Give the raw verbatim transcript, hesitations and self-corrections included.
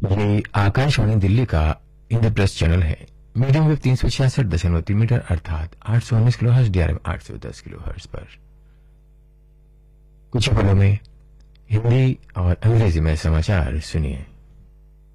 ये आकाशवाणी दिल्ली का इंद्रप्रस्थ चैनल है। मीडियम वेव तीन सौ छियासठ दशमलव तीन मीटर अर्थात आठ सौ उन्नीस किलो हर्ट्ज, डीआरएम आठ सौ दस किलो हर्ट्ज पर कुछ ही पलों में हिंदी और अंग्रेजी में समाचार सुनिए।